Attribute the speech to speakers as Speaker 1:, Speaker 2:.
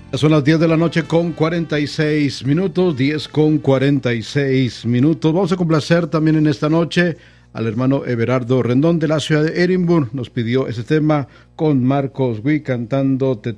Speaker 1: Son las 10 de la noche con 46 minutos, 10 con 46 minutos. Vamos a complacer también en esta noche al hermano Everardo Rendón de la ciudad de Edimburgo. Nos pidió ese tema con Marcos Witt cantando Te